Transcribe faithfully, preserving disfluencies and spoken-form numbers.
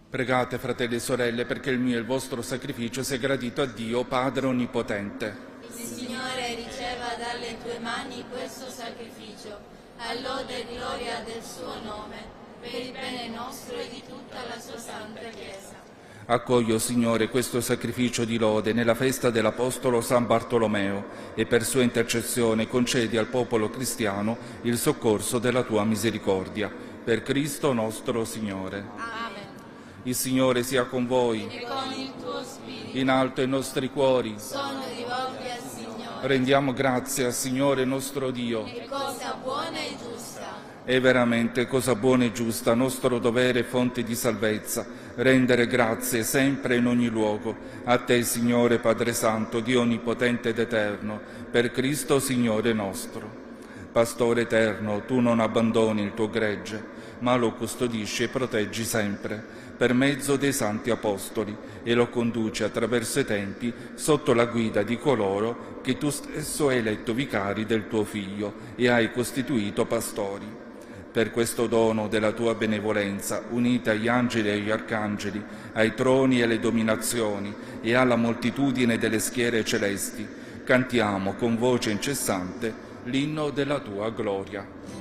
Pregate, fratelli e sorelle, perché il mio e il vostro sacrificio sia gradito a Dio, Padre Onnipotente. Il Signore riceva dalle tue mani questo sacrificio, a lode e gloria del suo nome, per il bene nostro e di tutta la sua santa Chiesa. Accoglio, Signore, questo sacrificio di lode nella festa dell'Apostolo San Bartolomeo e per sua intercessione concedi al popolo cristiano il soccorso della tua misericordia. Per Cristo nostro Signore. Amen. Il Signore sia con voi. E con il tuo spirito. In alto i nostri cuori. Sono rivolti al Signore. Rendiamo grazie al Signore nostro Dio. È cosa buona e giusta. È veramente cosa buona e giusta, nostro dovere e fonte di salvezza, rendere grazie sempre e in ogni luogo a Te, Signore Padre Santo, Dio Onnipotente ed Eterno, per Cristo Signore nostro. Pastore eterno, Tu non abbandoni il Tuo gregge, ma lo custodisci e proteggi sempre, per mezzo dei Santi Apostoli, e lo conduci attraverso i tempi sotto la guida di coloro che Tu stesso hai eletto vicari del Tuo Figlio e hai costituito pastori. Per questo dono della Tua benevolenza, unita agli angeli e agli arcangeli, ai troni e alle dominazioni e alla moltitudine delle schiere celesti, cantiamo con voce incessante l'inno della Tua gloria.